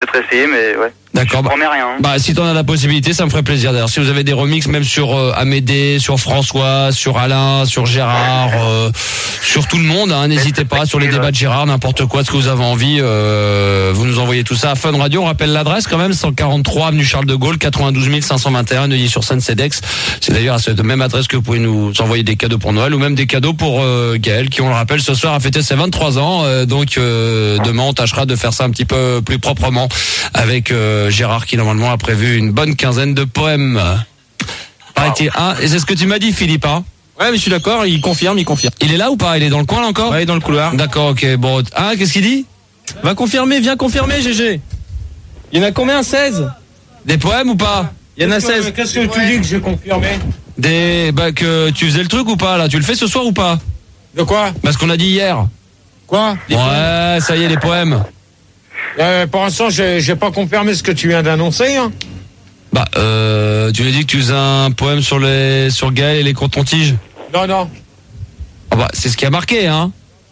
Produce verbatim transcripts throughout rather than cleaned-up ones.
peut-être essayer, mais ouais. D'accord. Je Bah, promets rien. Hein. bah, si t'en as la possibilité, ça me ferait plaisir. D'ailleurs, si vous avez des remixes, même sur euh, Amédée, sur François, sur Alain, sur Gérard, euh, sur tout le monde, hein, n'hésitez pas, sur les débats de Gérard, n'importe quoi, ce que vous avez envie, euh, vous nous envoyez tout ça à Fun Radio. On rappelle l'adresse quand même, cent quarante-trois avenue Charles de Gaulle, quatre-vingt-douze mille cinq cent vingt et un, Neuilly-sur-Seine, Cedex. C'est d'ailleurs à cette même adresse que vous pouvez nous envoyer des cadeaux pour Noël ou même des cadeaux pour euh, Gaël, qui, on le rappelle, ce soir a fêté ses vingt-trois ans. Euh, donc euh, demain, on tâchera de faire ça un petit peu plus proprement avec euh, Gérard, qui normalement a prévu une bonne quinzaine de poèmes. Paraît-il. Ah, et c'est ce que tu m'as dit, Philippe, hein? Ouais, mais je suis d'accord, il confirme, il confirme. Il est là ou pas? Il est dans le coin là encore? Ouais, il est dans le couloir. D'accord, ok. Bon, ah, qu'est-ce qu'il dit? Va confirmer, viens confirmer, G G. Il y en a combien? seize? Des poèmes ou pas? Il y en a seize. Qu'est-ce que tu dis que j'ai confirmé? Des, bah, que tu faisais le truc ou pas, là? Tu le fais ce soir ou pas? De quoi? Bah, ce qu'on a dit hier. Quoi? Ouais, ça y est, les poèmes. Euh, pour l'instant, j'ai, j'ai pas confirmé ce que tu viens d'annoncer, hein. Bah, euh, tu m'as dit que tu faisais un poème sur les, sur Gaël et les cotons-tiges. Non, non. Ah bah, c'est ce qui a marqué, hein.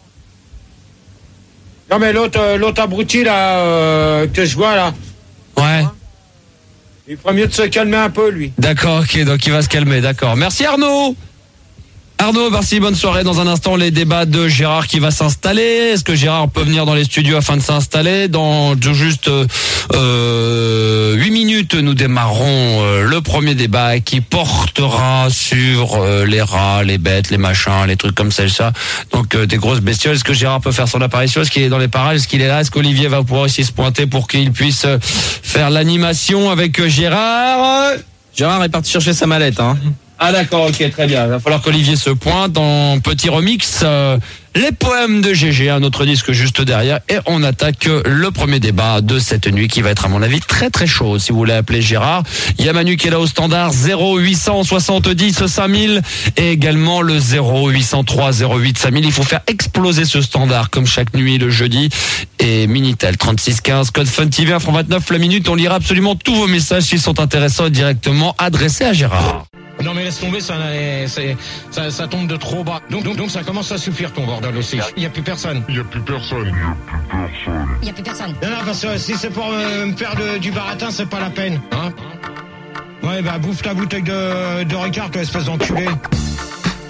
Non, mais l'autre, euh, l'autre abruti, là, euh, que je vois, là. Ouais. Il ferait mieux de se calmer un peu, lui. D'accord, ok, donc il va se calmer, d'accord. Merci Arnaud. Arnaud, merci, bonne soirée. Dans un instant, les débats de Gérard qui va s'installer. Est-ce que Gérard peut venir dans les studios afin de s'installer? Dans juste euh, huit minutes, nous démarrerons euh, le premier débat qui portera sur euh, les rats, les bêtes, les machins, les trucs comme ça et ça. Donc euh, des grosses bestioles. Est-ce que Gérard peut faire son apparition? Est-ce qu'il est dans les parages? Est-ce qu'il est là? Est-ce qu'Olivier va pouvoir aussi se pointer pour qu'il puisse faire l'animation avec Gérard? Gérard est parti chercher sa mallette, hein. Ah d'accord, ok, très bien. Il va falloir qu'Olivier se pointe en petit remix. Euh, les poèmes de G G, un autre disque juste derrière. Et on attaque le premier débat de cette nuit qui va être à mon avis très très chaud. Si vous voulez appeler Gérard, il y a Manu qui est là au standard zéro huit cent soixante-dix cinq mille et également le zéro huit cent trois zéro huit cinq mille. Il faut faire exploser ce standard comme chaque nuit le jeudi. Et Minitel trente-six quinze, code Fun T V, un franc vingt-neuf la minute. On lira absolument tous vos messages s'ils sont intéressants et directement adressés à Gérard. Non mais laisse tomber, ça, ça, ça, ça tombe de trop bas. Donc, donc, donc ça commence à suffire ton bordel aussi. Il n'y a plus personne. Il n'y a plus personne. Il n'y a plus personne. Il n'y a plus personne. Non, non, parce que si c'est pour euh, me faire de, du baratin, c'est pas la peine. Hein? Ouais, bah bouffe ta bouteille de, de Ricard, toi, espèce d'enculé.